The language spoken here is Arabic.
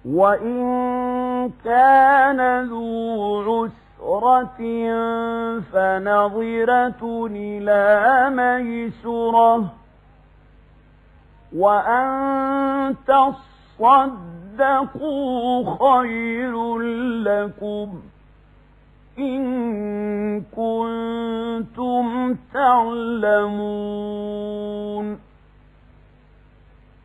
وإن كان ذو عسرة فنظرة إلى ميسرة وأن تصدقوا خير لكم إن كنتم تعلمون